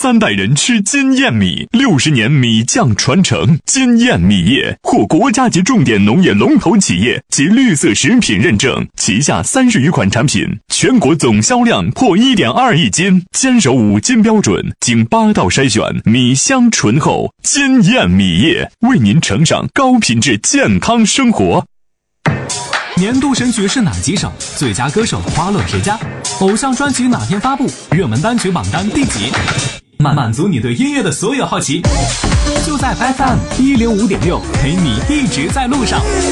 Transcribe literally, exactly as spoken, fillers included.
三代人吃金燕米，六十年米酱传承。金燕米业获国家级重点农业龙头企业及绿色食品认证，旗下三十余款产品，全国总销量破 一点二亿斤，坚守五金标准，经八道筛选，米香醇厚。金燕米业为您呈上高品质健康生活。 年度神曲是哪几首？最佳歌手花落谁家？偶像专辑哪天发布？热门单曲榜单第几？满满足你对音乐的所有好奇，就在 F M 一零五点六，陪你一直在路上。